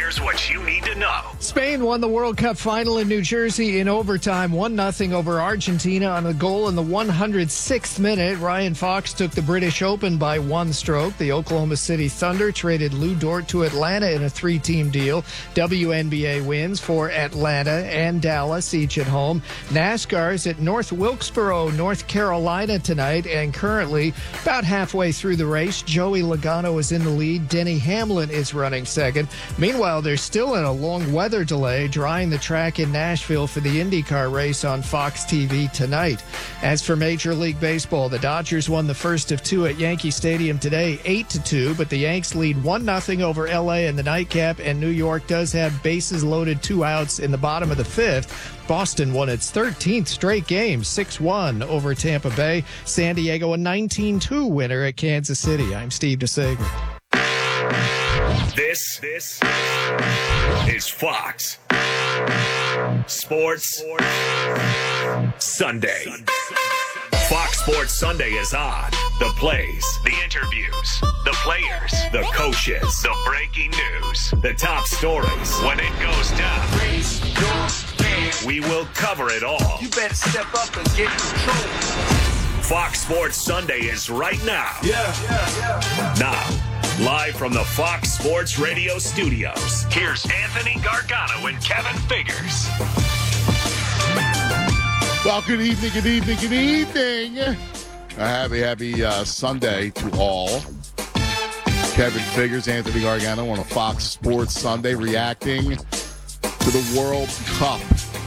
Here's what you need to know. Spain won the World Cup final in New Jersey in overtime, 1-0 over Argentina on a goal in the 106th minute. Ryan Fox took the British Open by one stroke. The Oklahoma City Thunder traded Lou Dort to Atlanta in a three-team deal. WNBA wins for Atlanta and Dallas, each at home. NASCAR's at North Wilkesboro, North Carolina tonight, and currently about halfway through the race. Joey Logano is in the lead. Denny Hamlin is running second. Meanwhile, they're still in a long weather delay, drying the track in Nashville for the IndyCar race on Fox TV tonight. As for Major League Baseball, the Dodgers won the first of two at Yankee Stadium today, 8-2, but the Yanks lead 1-0 over LA in the nightcap, and New York does have bases loaded, 2 outs in the bottom of the fifth. Boston won its 13th straight game, 6-1 over Tampa Bay. San Diego a 19-2 winner at Kansas City. I'm Steve DeSager. This is Fox Sports Sunday. Fox Sports Sunday is on. The plays, the interviews, the players, the coaches, the breaking news, the top stories. When it goes down, we will cover it all. You better step up and get control. Fox Sports Sunday is right now. Now, live from the Fox Sports Radio studios, here's Anthony Gargano and Kevin Figures. Well, good evening. A happy Sunday to all. Kevin Figures, Anthony Gargano on a Fox Sports Sunday reacting to the World Cup.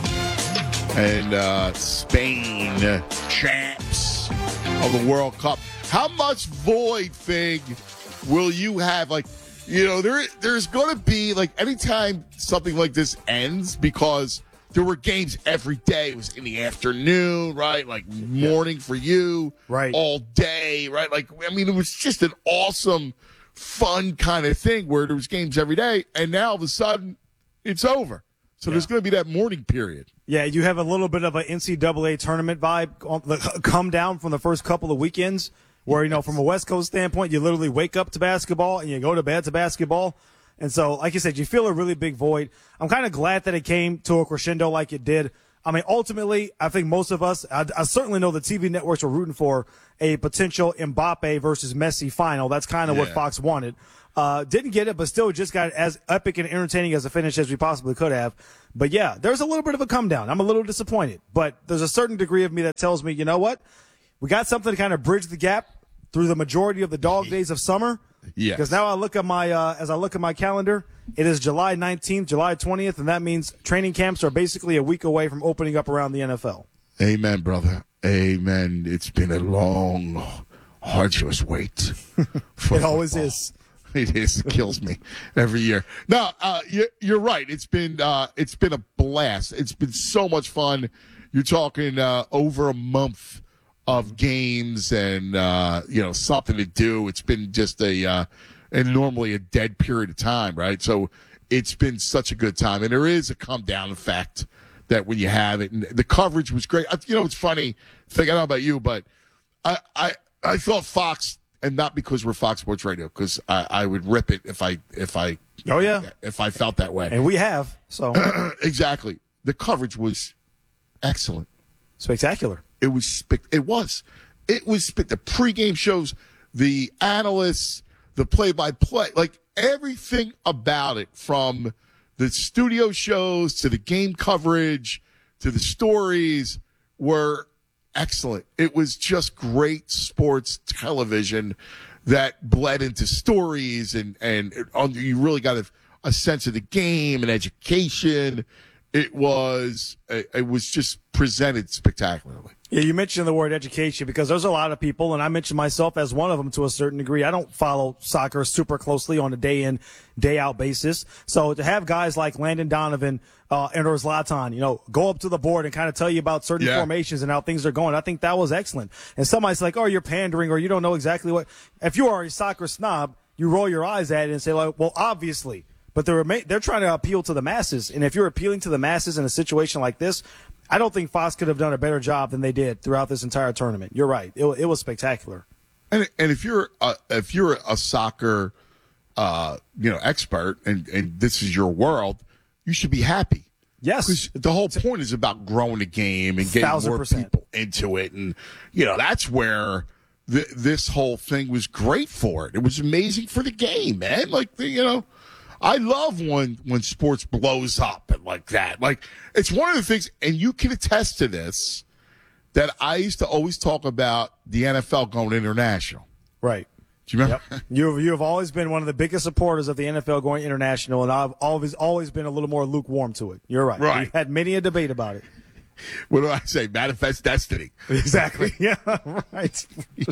And Spain, champs of the World Cup. How much void, Fig, will you have? Like, you know, there's going to be, like, anytime something like this ends, because there were games every day. It was in the afternoon, right? Like morning for you, right? All day, right? Like, I mean, it was just an awesome, fun kind of thing where there was games every day, and now all of a sudden it's over. So there's going to be that morning period. Yeah, you have a little bit of an NCAA tournament vibe come down from the first couple of weekends where, you know, from a West Coast standpoint, you literally wake up to basketball and you go to bed to basketball. And so, like you said, you feel a really big void. I'm kind of glad that it came to a crescendo like it did. I mean, ultimately, I think most of us, I certainly know the TV networks were rooting for a potential Mbappe versus Messi final. That's kind of what Fox wanted. Didn't get it, but still just got as epic and entertaining as a finish as we possibly could have. But yeah, there's a little bit of a come down. I'm a little disappointed, but there's a certain degree of me that tells me, you know what? We got something to kind of bridge the gap through the majority of the dog days of summer. Yes. Because now I look at my as I look at my calendar, it is July 19th, July 20th, and that means training camps are basically a week away from opening up around the NFL. Amen, brother. Amen. It's been a long, arduous wait. It always is. It is. It kills me every year. No, you're right. It's been a blast. It's been so much fun. You're talking over a month of games and something to do. It's been just and normally a dead period of time, right? So it's been such a good time, and there is a come down effect that when you have it, and the coverage was great. You know, it's funny. I don't know about you, but I thought Fox. And not because we're Fox Sports Radio, because I would rip it if I felt that way. And we have, so exactly. The coverage was excellent, spectacular. It was the pregame shows, the analysts, the play-by-play, like everything about it, from the studio shows to the game coverage to the stories, were excellent. It was just great sports television that bled into stories, and you really got a sense of the game and education. It was just presented spectacularly. Yeah, you mentioned the word education because there's a lot of people, and I mentioned myself as one of them to a certain degree. I don't follow soccer super closely on a day-in, day-out basis. So to have guys like Landon Donovan and or Zlatan, go up to the board and kind of tell you about certain formations and how things are going, I think that was excellent. And somebody's like, oh, you're pandering or you don't know exactly what. If you are a soccer snob, you roll your eyes at it and say, like, well, obviously. But they're trying to appeal to the masses. And if you're appealing to the masses in a situation like this, I don't think Fox could have done a better job than they did throughout this entire tournament. You're right. It was spectacular. And if you're a soccer expert, and this is your world, you should be happy. Yes. Because the whole point is about growing the game and getting more 1000%. people into it. And, that's where this whole thing was great for it. It was amazing for the game, man. Like, I love when sports blows up and like that. Like, it's one of the things, and you can attest to this, that I used to always talk about the NFL going international. Right. Do you remember? Yep. You have always been one of the biggest supporters of the NFL going international, and I've always been a little more lukewarm to it. You're right. Right. We've had many a debate about it. What do I say? Manifest destiny. Exactly. Yeah. Right.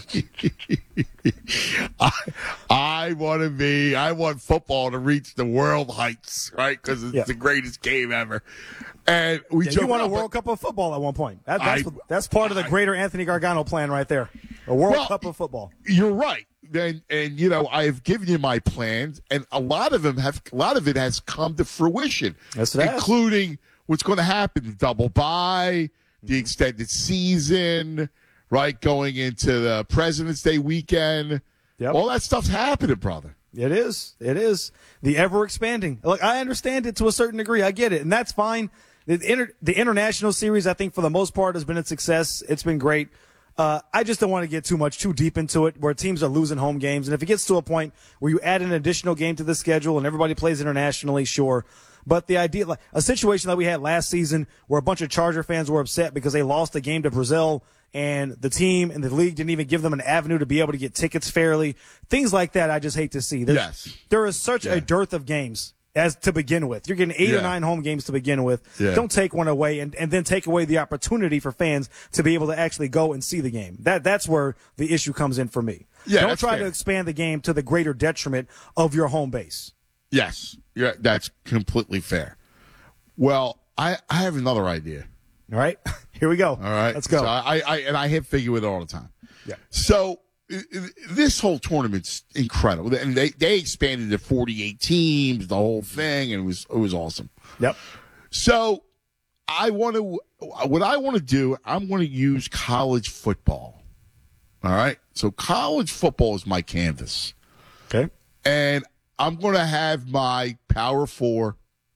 I want football to reach the world heights, right? Because it's the greatest game ever. And you won a World Cup of football at one point. That's part of the greater Anthony Gargano plan right there. A World Cup of football. You're right. And I've given you my plans, and a lot of it has come to fruition. Yes, it has. Including what's going to happen: the double bye, the extended season, right? Going into the President's Day weekend. Yep. All that stuff's happening, brother. It is. The ever expanding. Look, I understand it to a certain degree. I get it, and that's fine. The international series, I think, for the most part, has been a success. It's been great. I just don't want to get too deep into it where teams are losing home games. And if it gets to a point where you add an additional game to the schedule and everybody plays internationally, sure. But the idea, like a situation that we had last season where a bunch of Charger fans were upset because they lost a game to Brazil and the team and the league didn't even give them an avenue to be able to get tickets fairly. Things like that I just hate to see. There is such a dearth of games as to begin with. You're getting 8 or 9 home games to begin with. Yeah. Don't take one away and then take away the opportunity for fans to be able to actually go and see the game. That's where the issue comes in for me. Yeah, don't try to expand the game to the greater detriment of your home base. Yes. Yeah, that's completely fair. Well, I have another idea. All right. Here we go. All right. Let's go. So I hit figure with it all the time. Yeah. So this whole tournament's incredible, and they expanded to 48 teams, the whole thing, and it was awesome. Yep. So what I want to do, I'm going to use college football. All right. So college football is my canvas. Okay. And I'm going to have my Power Four.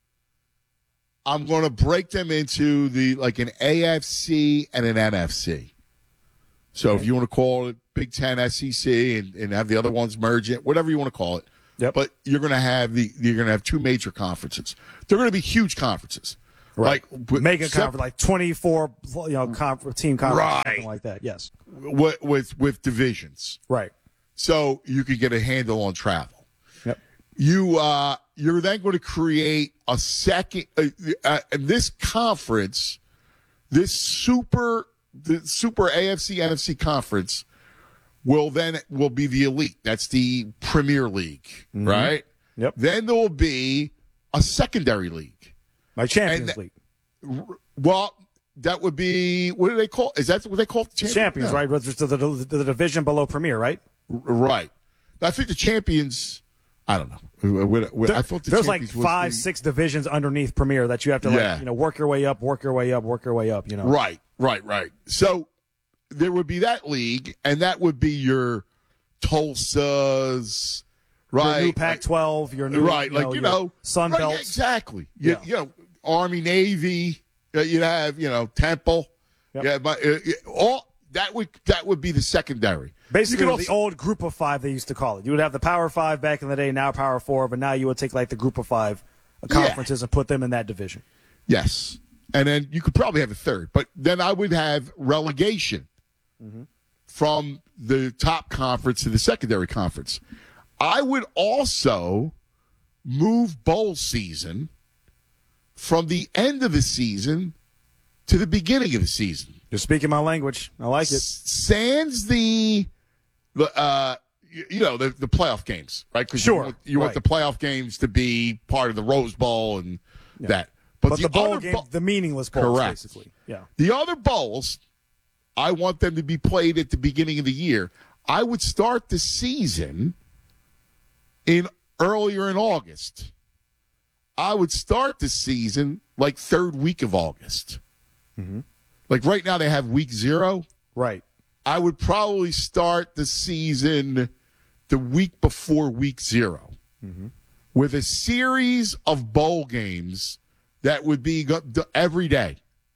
I'm going to break them into an AFC and an NFC. So if you want to call it Big Ten, SEC, and have the other ones merge it, whatever you want to call it. Yep. But you're going to have 2 major conferences. They're going to be huge conferences, right? Like mega conference, like 24, team conference, right. Something like that. Yes. With divisions, right? So you could get a handle on travel. Yep. You're then going to create a second this conference, the super AFC NFC conference will be the elite. That's the Premier League, right? Yep. Then there will be a secondary league, like Champions League. Well, that would be, what do they call? Is that what they call the Champions? No. Right? The division below Premier, right? Right. I think the Champions. I don't know. I thought there's like 5, 6 divisions underneath Premier that you have to work your way up. Right. So there would be that league, and that would be your Tulsas, right? Your new Pac-12, your new Sun right, Belts. Exactly. Yeah. Army, Navy. You'd have Temple. Yep. Yeah, but all that would be the secondary. Basically, the old Group of 5 they used to call it. You would have the Power 5 back in the day, now Power 4, but now you would take like the Group of 5 conferences and put them in that division. Yes. And then you could probably have a third. But then I would have relegation from the top conference to the secondary conference. I would also move bowl season from the end of the season to the beginning of the season. You're speaking my language. I like it. Sans the playoff games, right? Because you want the playoff games to be part of the Rose Bowl and that. But the bowl game, the meaningless bowls, basically. Yeah. The other bowls, I want them to be played at the beginning of the year. I would start the season earlier in August. I would start the season like third week of August. Mm-hmm. Like right now they have week 0. Right. I would probably start the season the week before week 0. with a series of bowl games that would be every day.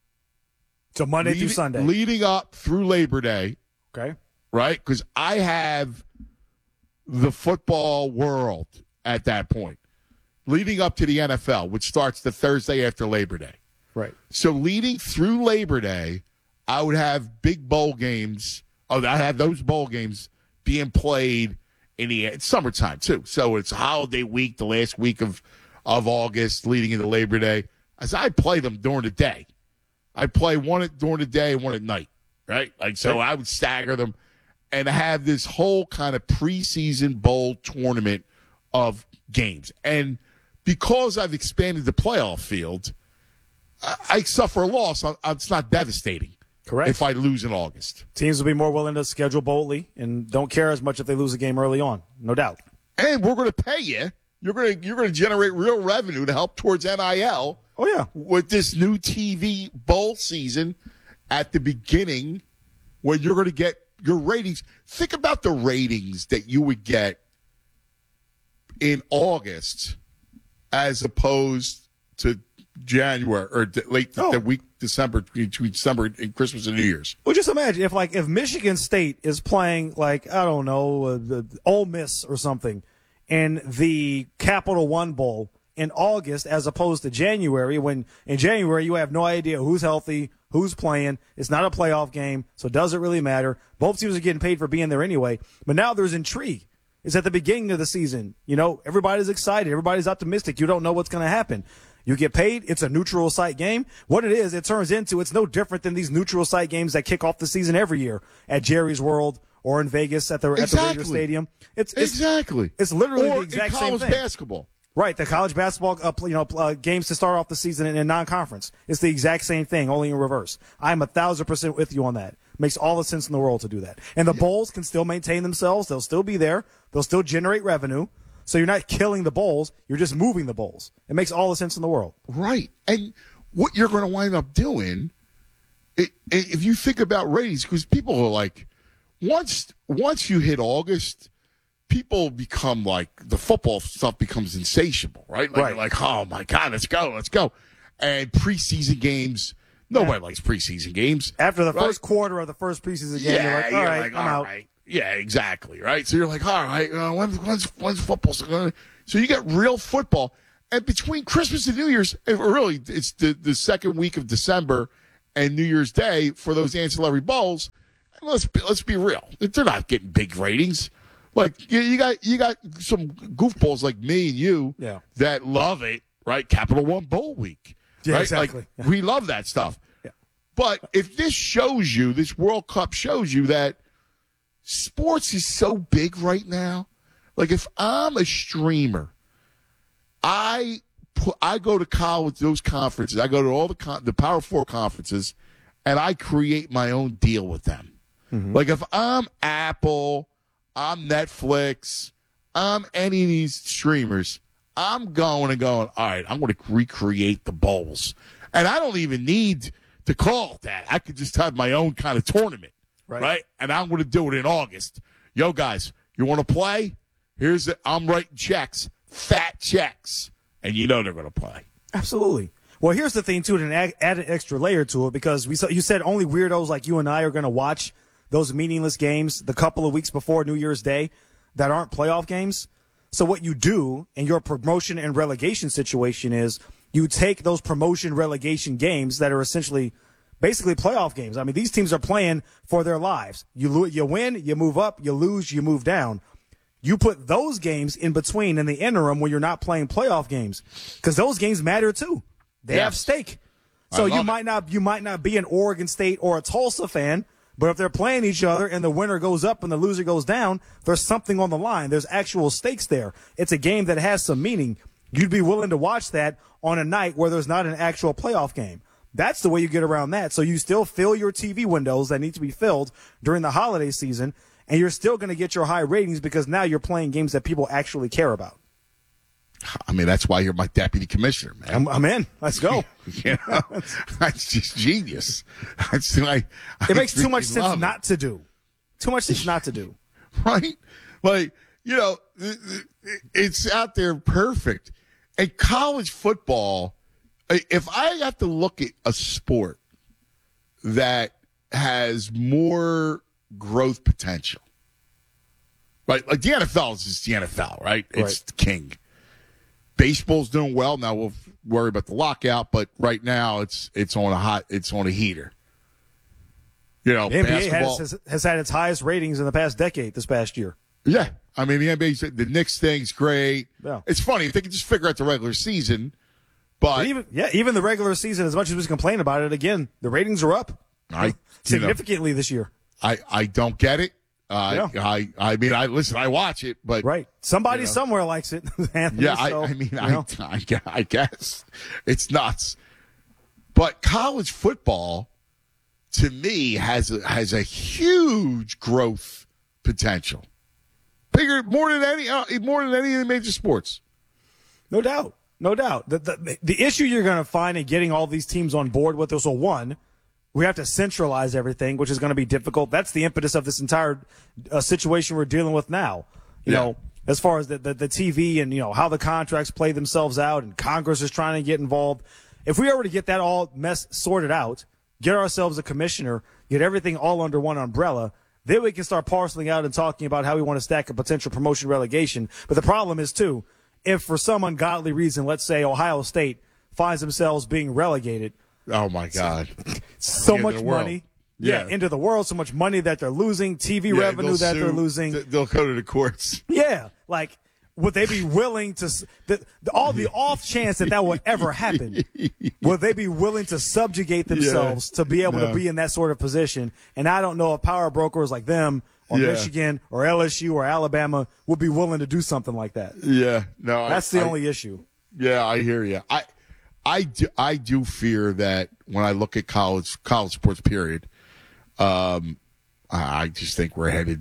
So Monday through Sunday. Leading up through Labor Day. Okay. Right? Because I have the football world at that point. Leading up to the NFL, which starts the Thursday after Labor Day. Right. So leading through Labor Day, I would have big bowl games. I have those bowl games being played in the summertime, too. So it's holiday week, the last week of August, leading into Labor Day. As I play them during the day. I play one during the day and one at night, right? So I would stagger them and have this whole kind of preseason bowl tournament of games. And because I've expanded the playoff field, I suffer a loss. It's not devastating. Correct. If I lose in August. Teams will be more willing to schedule boldly and don't care as much if they lose a game early on. No doubt. And we're going to pay you. You're going to generate real revenue to help towards NIL. Oh, yeah. With this new TV bowl season at the beginning where you're going to get your ratings. Think about the ratings that you would get in August as opposed to January or the week December, between December and Christmas and New Year's. Well, just imagine if Michigan State is playing the Ole Miss or something in the Capital One Bowl in August as opposed to January, when in January you have no idea who's healthy, who's playing. It's not a playoff game, so it doesn't really matter. Both teams are getting paid for being there anyway. But now there's intrigue. It's at the beginning of the season. Everybody's excited. Everybody's optimistic. You don't know what's going to happen. You get paid. It's a neutral site game. What it is, it turns into, it's no different than these neutral site games that kick off the season every year at Jerry's World or in Vegas at the Raider Stadium. It's literally the exact same thing. Or college basketball. Right, the college basketball games to start off the season in non-conference. It's the exact same thing, only in reverse. I'm 1,000% with you on that. Makes all the sense in the world to do that. And the bowls can still maintain themselves. They'll still be there. They'll still generate revenue. So you're not killing the bowls. You're just moving the bowls. It makes all the sense in the world. Right. And what you're going to wind up doing, if you think about ratings, because people are like, once you hit August, people become like, the football stuff becomes insatiable, right? Like, oh, my God, let's go. And preseason games, nobody likes preseason games. After the first quarter of the first preseason game, you're like, all right, I'm out. Right. Yeah, exactly, right? So you're like, all right, when's football going to... So you get real football. And between Christmas and New Year's, it's the second week of December and New Year's Day for those ancillary bowls. Let's be real. They're not getting big ratings. Like, you got some goofballs like me and you that love it, right? Capital One Bowl Week. Yeah, right? exactly. Like, we love that stuff. Yeah. But if this World Cup shows you that sports is so big right now. Like, if I'm a streamer, I go to college, those conferences. I go to all the Power Four conferences, and I create my own deal with them. Mm-hmm. Like, if I'm Apple, I'm Netflix, I'm any of these streamers, I'm going, all right, I'm going to recreate the bowls. And I don't even need to call it that. I could just have my own kind of tournament. Right? And I'm going to do it in August. Yo, guys, you want to play? I'm writing checks, fat checks, and they're going to play. Absolutely. Well, here's the thing, too, and add an extra layer to it, because you said only weirdos like you and I are going to watch those meaningless games the couple of weeks before New Year's Day that aren't playoff games. So what you do in your promotion and relegation situation is you take those promotion relegation games that are essentially basically playoff games. I mean, these teams are playing for their lives. You win, you move up. You lose, you move down. You put those games in between in the interim when you're not playing playoff games, because those games matter too. They have stake. So you might not be an Oregon State or a Tulsa fan, but if they're playing each other and the winner goes up and the loser goes down, there's something on the line. There's actual stakes there. It's a game that has some meaning. You'd be willing to watch that on a night where there's not an actual playoff game. That's the way you get around that. So you still fill your TV windows that need to be filled during the holiday season, and you're still going to get your high ratings because now you're playing games that people actually care about. I mean, that's why you're my deputy commissioner, man. I'm in. Let's go. That's just genius. It makes too much sense not to do. Too much sense not to do. Right? Like, It's out there perfect. And college football, if I have to look at a sport that has more growth potential, right? Like the NFL is just the NFL, right? It's the king. Baseball's doing well. Now we'll worry about the lockout, but right now it's on a heater. You know, the NBA basketball has had its highest ratings in the past decade this past year. Yeah. I mean, the NBA, the Knicks thing's great. Yeah. It's funny if they could just figure out the regular season, but even the regular season, as much as we complain about it, again, the ratings are up significantly this year. I don't get it. I mean, I watch it, but right. Somebody somewhere likes it. Anthony, yeah, so, I guess it's nuts. But college football, to me, has a huge growth potential, bigger more than any of the major sports. No doubt. The issue you're going to find in getting all these teams on board with this, so one, we have to centralize everything, which is going to be difficult. That's the impetus of this entire situation we're dealing with now. You know, as far as the TV and, how the contracts play themselves out and Congress is trying to get involved. If we were to get that all mess sorted out, get ourselves a commissioner, get everything all under one umbrella, then we can start parceling out and talking about how we want to stack a potential promotion relegation. But the problem is, too, if for some ungodly reason, let's say Ohio State finds themselves being relegated. Oh, my God. So much money. Yeah, into the world, so much money that they're losing, TV revenue that they're losing. They'll go to the courts. Yeah, like, would they be willing to, all the off chance that would ever happen, would they be willing to subjugate themselves to be able to be in that sort of position? And I don't know if power brokers like them or Michigan or LSU or Alabama would be willing to do something like that. Yeah, no. That's the only issue. Yeah, I hear you. I do fear that when I look at college sports, period, I just think we're headed.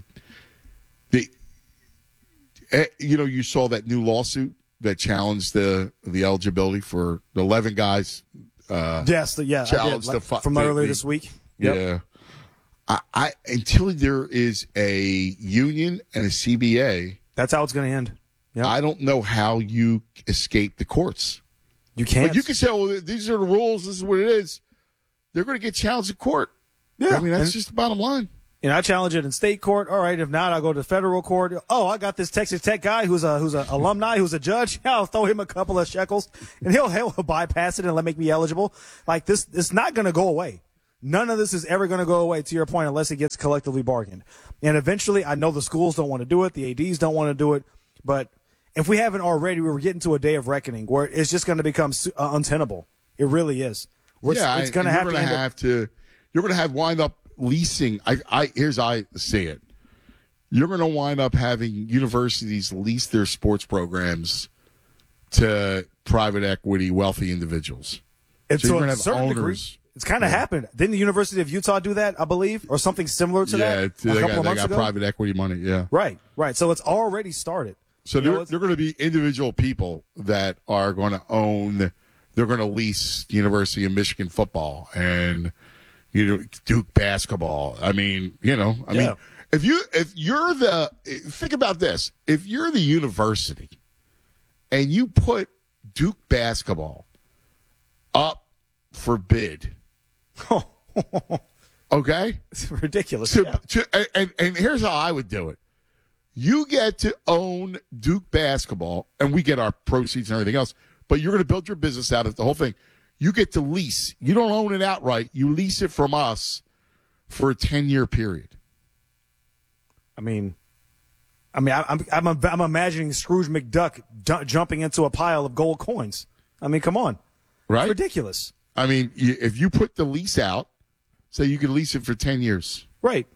You saw that new lawsuit that challenged the eligibility for the 11 guys. Yes, challenged from earlier this week. Yep. Yeah. I until there is a union and a CBA, that's how it's going to end. Yep. I don't know how you escape the courts. You can't. But you can say, "Oh, these are the rules. This is what it is." They're going to get challenged in court. Yeah, I mean that's just the bottom line. I challenge it in state court. All right, if not, I'll go to federal court. Oh, I got this Texas Tech guy who's a alumni, who's a judge. Yeah, I'll throw him a couple of shekels, and he'll bypass it and make me eligible. Like this, it's not going to go away. None of this is ever going to go away, to your point, unless it gets collectively bargained. And eventually, I know the schools don't want to do it, the ADs don't want to do it, but if we haven't already, we're getting to a day of reckoning where it's just going to become untenable. It really is. It's going to have to. You're going to have wind up leasing. Here's how I see it. You're going to wind up having universities lease their sports programs to private equity, wealthy individuals. And so to a certain degree, it's kind of happened. Didn't the University of Utah do that, I believe, or something similar to that? Yeah, they got private equity money. Yeah, right. So it's already started. So they're going to be individual people that are going to own. They're going to lease the University of Michigan football and Duke basketball. I mean, if you're the think about this, if you're the university and you put Duke basketball up for bid, okay, it's ridiculous. And here's how I would do it. You get to own Duke basketball, and we get our proceeds and everything else, but you're going to build your business out of the whole thing. You get to lease. You don't own it outright. You lease it from us for a 10-year period. I'm imagining Scrooge McDuck jumping into a pile of gold coins. I mean, come on. Right? It's ridiculous. I mean, if you put the lease out, say you can lease it for 10 years. Right.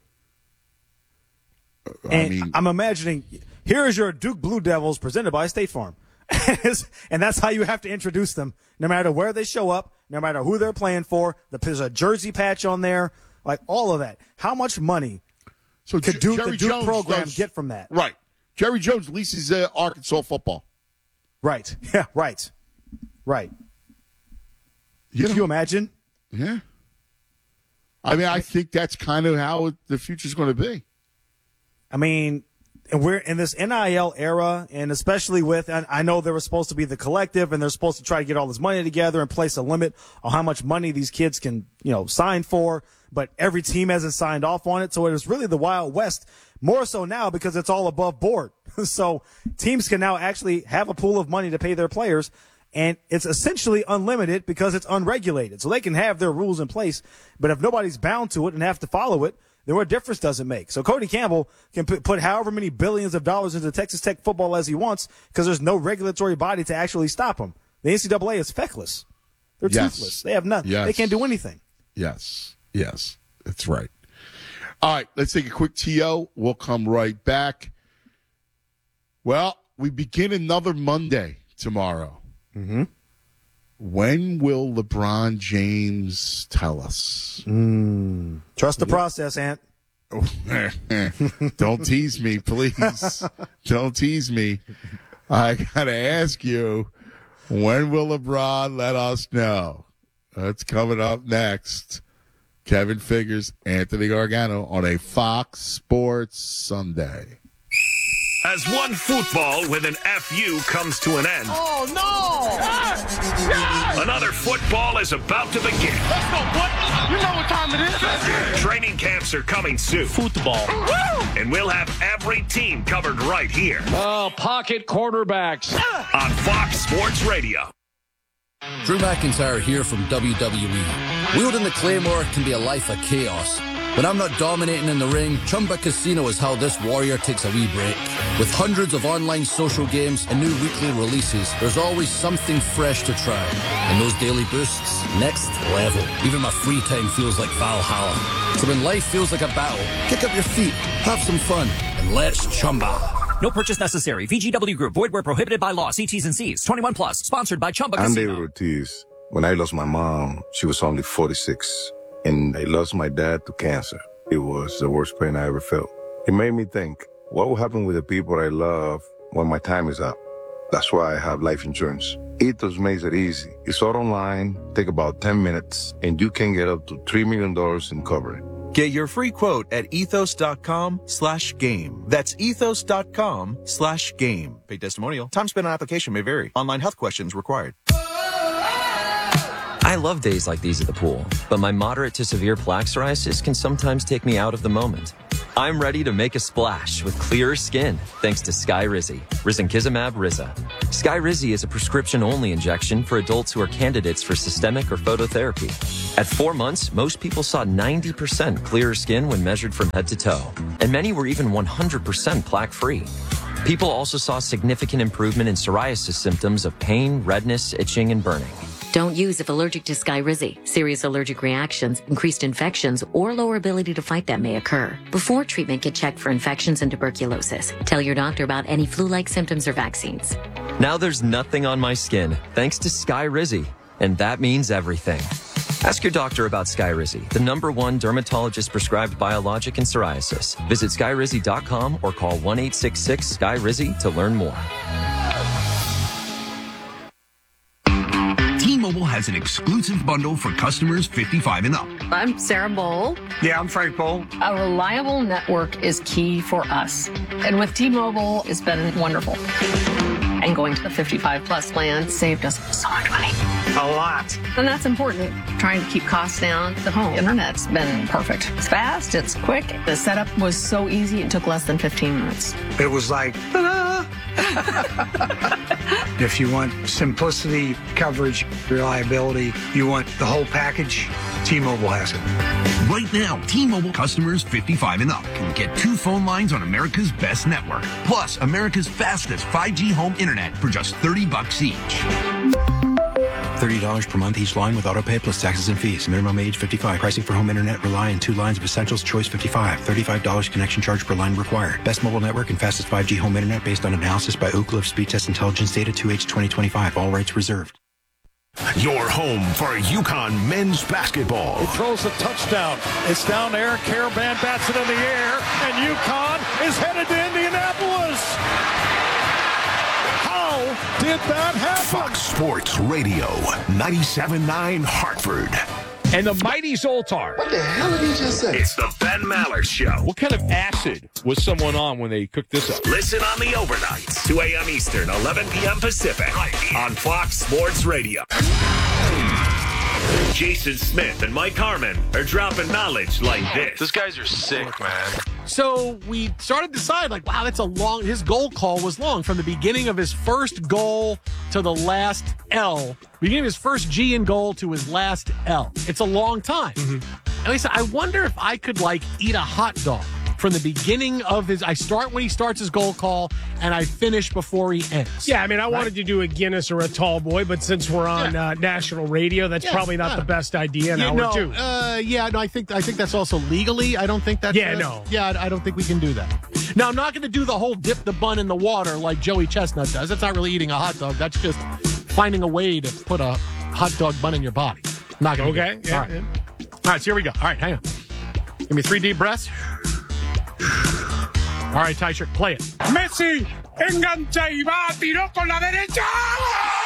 I'm imagining, here is your Duke Blue Devils presented by State Farm. And that's how you have to introduce them, no matter where they show up, no matter who they're playing for. There's a jersey patch on there, like all of that. How much money could the Duke program get from that? Right. Jerry Jones leases Arkansas football. Right. Yeah, right. Right. Can you imagine? Yeah. I mean, I think that's kind of how the future's going to be. I mean, And we're in this NIL era, and especially with, and I know there was supposed to be the collective, and they're supposed to try to get all this money together and place a limit on how much money these kids can, sign for, but every team hasn't signed off on it. So it is really the Wild West, more so now because it's all above board. So teams can now actually have a pool of money to pay their players, and it's essentially unlimited because it's unregulated. So they can have their rules in place, but if nobody's bound to it and have to follow it, then what difference does it make? So Cody Campbell can put however many billions of dollars into Texas Tech football as he wants because there's no regulatory body to actually stop him. The NCAA is feckless. They're toothless. They have nothing. They can't do anything. Yes. That's right. All right, let's take a quick TO. We'll come right back. Well, we begin another Monday tomorrow. Mm-hmm. When will LeBron James tell us? Trust the process, Ant. Don't tease me, please. Don't tease me. I got to ask you, when will LeBron let us know? That's coming up next. Kevin Figures, Anthony Gargano on a Fox Sports Sunday. As one football with an FU comes to an end. Oh, no! Another football is about to begin. Let's go, boy. You know what time it is. Training camps are coming soon. Football. And we'll have every team covered right here. Oh, pocket quarterbacks. On Fox Sports Radio. Drew McIntyre here from WWE. Wielding the Claymore can be a life of chaos. When I'm not dominating in the ring, Chumba Casino is how this warrior takes a wee break. With hundreds of online social games and new weekly releases, there's always something fresh to try. And those daily boosts, next level. Even my free time feels like Valhalla. So when life feels like a battle, kick up your feet, have some fun, and let's Chumba. No purchase necessary. VGW Group. Void where prohibited by law. See T's and C's. 21 plus. Sponsored by Chumba I'm Casino. David Ortiz. When I lost my mom, she was only 46. And I lost my dad to cancer. It was the worst pain I ever felt. It made me think, what will happen with the people I love when my time is up? That's why I have life insurance. Ethos makes it easy. It's all online, take about 10 minutes, and you can get up to $3 million in coverage. Get your free quote at ethos.com/game. That's ethos.com/game. Paid testimonial. Time spent on application may vary. Online health questions required. I love days like these at the pool, but my moderate to severe plaque psoriasis can sometimes take me out of the moment. I'm ready to make a splash with clearer skin thanks to Skyrizi, risankizumab Riza. Skyrizi is a prescription-only injection for adults who are candidates for systemic or phototherapy. At 4 months, most people saw 90% clearer skin when measured from head to toe, and many were even 100% plaque-free. People also saw significant improvement in psoriasis symptoms of pain, redness, itching, and burning. Don't use if allergic to Skyrizi. Serious allergic reactions, increased infections, or lower ability to fight them may occur. Before treatment, get checked for infections and tuberculosis. Tell your doctor about any flu-like symptoms or vaccines. Now there's nothing on my skin thanks to Skyrizi, and that means everything. Ask your doctor about Skyrizi, the #1 dermatologist-prescribed biologic in psoriasis. Visit Skyrizi.com or call 1-866-SKYRIZI to learn more. T-Mobile has an exclusive bundle for customers 55 and up. I'm Sarah Bowl. Yeah, I'm Frank Bowl. A reliable network is key for us. And with T-Mobile, it's been wonderful. And going to the 55 plus plan saved us so much money. A lot. And that's important. Trying to keep costs down. The home internet's been perfect. It's fast, it's quick. The setup was so easy, it took less than 15 minutes. It was like, ta-da! If you want simplicity, coverage, reliability, you want the whole package, T-Mobile has it. Right now, T-Mobile customers 55 and up can get 2 phone lines on America's best network, plus America's fastest 5G home internet for just $30 each. $30 per month each line with autopay plus taxes and fees. Minimum age 55. Pricing for home internet rely on 2 lines of Essentials Choice 55. $35 connection charge per line required. Best mobile network and fastest 5G home internet based on analysis by Ookla of Speed Test Intelligence data 2H 2025. All rights reserved. Your home for UConn men's basketball. He throws a touchdown. It's down there. Caravan bats it in the air, and UConn is headed to Indianapolis. How did that happen? Fox Sports Radio, 97.9 Hartford. and the mighty Zoltar. What the hell did he just say? It's the Ben Maller Show. What kind of acid was someone on when they cooked this up? Listen on the overnights, 2 a.m. Eastern, 11 p.m. Pacific, on Fox Sports Radio. Jason Smith and Mike Harmon are dropping knowledge like this. These guys are sick, man. So we started to decide, like, wow, that's a long, his goal call was long from the beginning of his first goal to the last L, beginning of his first G in goal to his last L. It's a long time. And I said, I wonder if I could, like, eat a hot dog from the beginning of his, I start when he starts his goal call and I finish before he ends. Yeah, I mean, I wanted to do a Guinness or a tall boy, but since we're on national radio, that's probably not the best idea in hour two. I think that's also legally. I don't think that's I don't think we can do that. Now, I'm not going to do the whole dip the bun in the water like Joey Chestnut does. That's not really eating a hot dog. That's just finding a way to put a hot dog bun in your body. Not going to do it. All right. All right, so here we go. All right, hang on. Give me 3 deep breaths. All right, Tyshirt, play it. Messi engancha y va, tiró con la derecha.